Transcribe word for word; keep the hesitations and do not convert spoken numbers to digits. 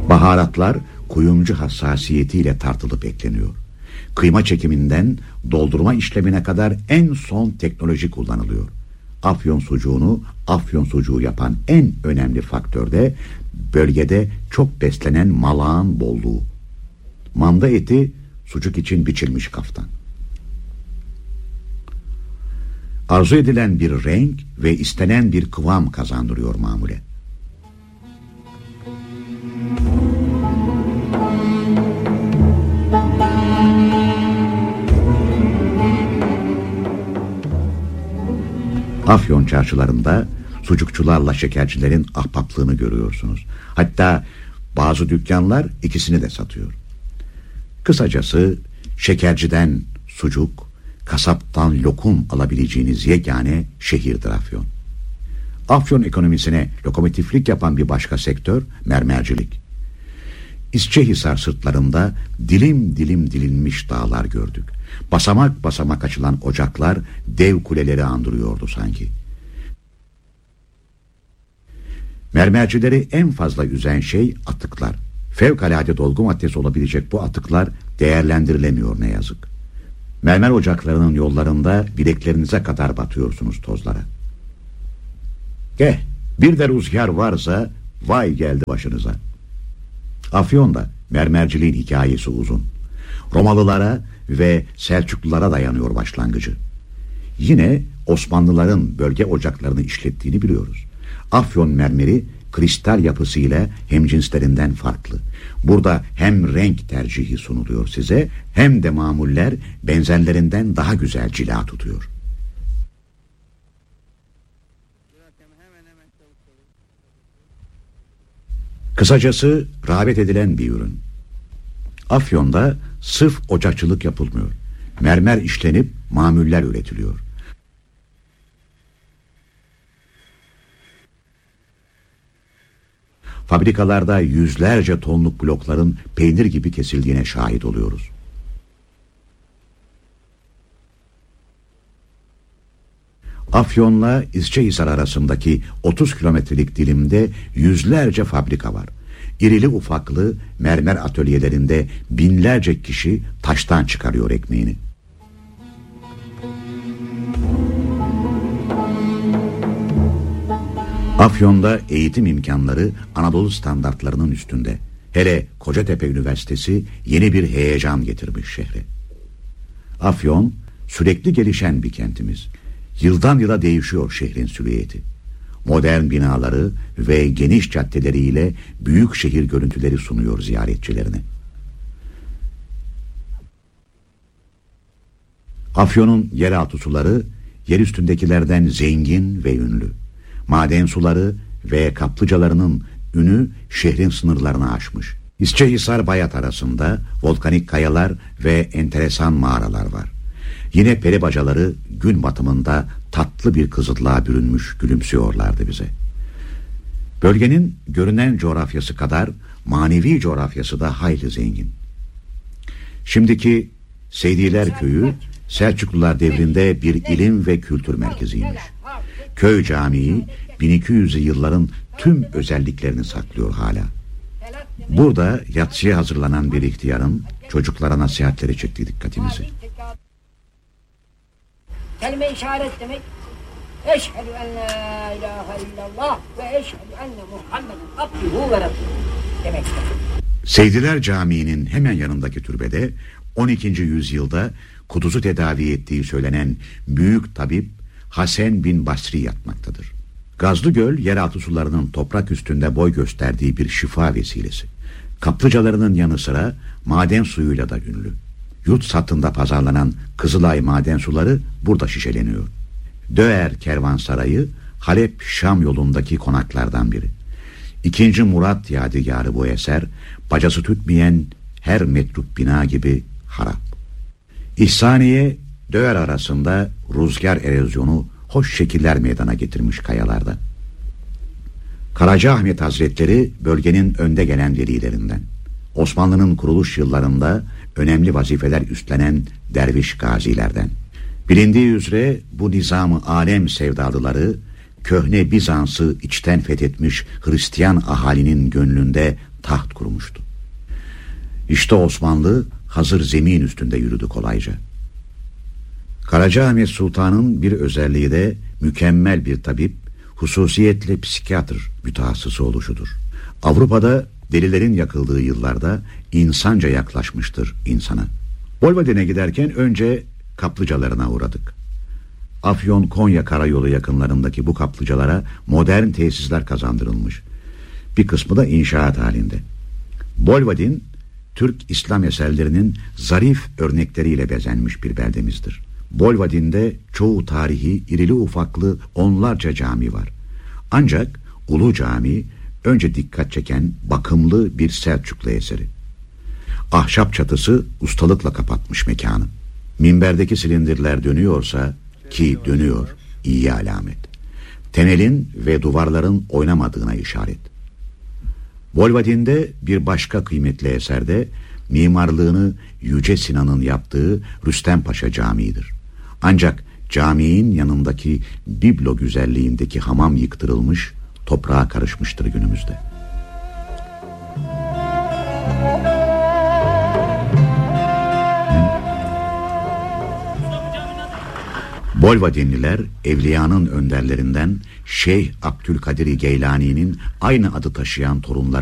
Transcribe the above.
Baharatlar kuyumcu hassasiyetiyle tartılıp ekleniyor. Kıyma çekiminden doldurma işlemine kadar en son teknoloji kullanılıyor. Afyon sucuğunu Afyon sucuğu yapan en önemli faktör de bölgede çok beslenen malağın bolluğu. Manda eti sucuk için biçilmiş kaftan. Arzu edilen bir renk ve istenen bir kıvam kazandırıyor mamule. Afyon çarşılarında sucukçularla şekercilerin ahbaplığını görüyorsunuz. Hatta bazı dükkanlar ikisini de satıyor. Kısacası şekerciden sucuk, kasaptan lokum alabileceğiniz yegane şehirdir Afyon. Afyon ekonomisine lokomotiflik yapan bir başka sektör mermercilik. İsçehisar sırtlarında dilim dilim dilinmiş dağlar gördük. Basamak basamak açılan ocaklar dev kuleleri andırıyordu sanki. Mermercileri en fazla üzen şey atıklar. Fevkalade dolgu maddesi olabilecek bu atıklar değerlendirilemiyor ne yazık. Mermer ocaklarının yollarında bileklerinize kadar batıyorsunuz tozlara. Eh, bir de rüzgar varsa vay geldi başınıza. Afyon'da mermerciliğin hikayesi uzun. Romalılara ve Selçuklulara dayanıyor başlangıcı. Yine Osmanlıların bölge ocaklarını işlettiğini biliyoruz. Afyon mermeri kristal yapısıyla hemcinslerinden farklı. Burada hem renk tercihi sunuluyor size, hem de mamuller benzerlerinden daha güzel cila tutuyor. Kısacası rağbet edilen bir ürün. Afyon'da sırf ocakçılık yapılmıyor. Mermer işlenip mamuller üretiliyor. Fabrikalarda yüzlerce tonluk blokların peynir gibi kesildiğine şahit oluyoruz. Afyon'la İsçehisar arasındaki otuz kilometrelik dilimde yüzlerce fabrika var. İrili ufaklı mermer atölyelerinde binlerce kişi taştan çıkarıyor ekmeğini. Afyon'da eğitim imkanları Anadolu standartlarının üstünde. Hele Kocatepe Üniversitesi yeni bir heyecan getirmiş şehre. Afyon sürekli gelişen bir kentimiz. Yıldan yıla değişiyor şehrin silüeti. Modern binaları ve geniş caddeleriyle büyük şehir görüntüleri sunuyor ziyaretçilerine. Afyon'un yeraltı suları yer üstündekilerden zengin ve ünlü. Maden suları ve kaplıcalarının ünü şehrin sınırlarını aşmış. İsçehisar Bayat arasında volkanik kayalar ve enteresan mağaralar var. Yine peri bacaları gün batımında tatlı bir kızıllığa bürünmüş gülümsüyorlardı bize. Bölgenin görünen coğrafyası kadar manevi coğrafyası da hayli zengin. Şimdiki Seydiler Köyü Selçuklular devrinde bir ilim ve kültür merkeziymiş. Köy camii bin iki yüzlü yılların tüm özelliklerini saklıyor hala. Burada yatsıya hazırlanan bir ihtiyarın çocuklara nasihatleri çekti dikkatimizi. Kelime işaret demek. Eşhedü en la ilahe illallah ve eşhedü enne Muhammeden abduhu ve resuluhu demektir. Seydiler Camii'nin hemen yanındaki türbede on ikinci yüzyılda kuduzu tedavi ettiği söylenen büyük tabip Hasan bin Basri yatmaktadır. Gazlıgöl yeraltı sularının toprak üstünde boy gösterdiği bir şifa vesilesi. Kaplıcalarının yanı sıra maden suyuyla da ünlü. Yurt satında pazarlanan Kızılay maden suları burada şişeleniyor. Döer Kervansarayı Halep-Şam yolundaki konaklardan biri. İkinci Murat yadigarı bu eser, bacası tütmeyen her metruk bina gibi harap. İhsaniye Döer arasında rüzgar erozyonu hoş şekiller meydana getirmiş kayalarda. Karacaahmet Hazretleri bölgenin önde gelen velilerinden. Osmanlı'nın kuruluş yıllarında önemli vazifeler üstlenen derviş gazilerden. Bilindiği üzere bu nizam-ı alem sevdalıları köhne Bizans'ı içten fethetmiş Hristiyan ahalinin gönlünde taht kurmuştu. İşte Osmanlı hazır zemin üstünde yürüdü kolayca. Karacaahmet Sultan'ın bir özelliği de mükemmel bir tabip, hususiyetle psikiyatr mütehassısı oluşudur. Avrupa'da delilerin yakıldığı yıllarda insanca yaklaşmıştır insana. Bolvadin'e giderken önce kaplıcalarına uğradık. Afyon-Konya karayolu yakınlarındaki bu kaplıcalara modern tesisler kazandırılmış. Bir kısmı da inşaat halinde. Bolvadin, Türk İslam eserlerinin zarif örnekleriyle bezenmiş bir beldemizdir. Bolvadin'de çoğu tarihi, irili ufaklı onlarca cami var. Ancak Ulu Cami önce dikkat çeken bakımlı bir Selçuklu eseri. Ahşap çatısı ustalıkla kapatmış mekanı. Minberdeki silindirler dönüyorsa, ki dönüyor, iyi alamet. Temelin ve duvarların oynamadığına işaret. Bolvadin'de bir başka kıymetli eserde mimarlığını Yüce Sinan'ın yaptığı Rüstem Paşa Camii'dir. Ancak caminin yanındaki biblo güzelliğindeki hamam yıktırılmış, toprağa karışmıştır günümüzde. Bolvadinliler evliyanın önderlerinden Şeyh Abdülkadir Geylani'nin aynı adı taşıyan torunları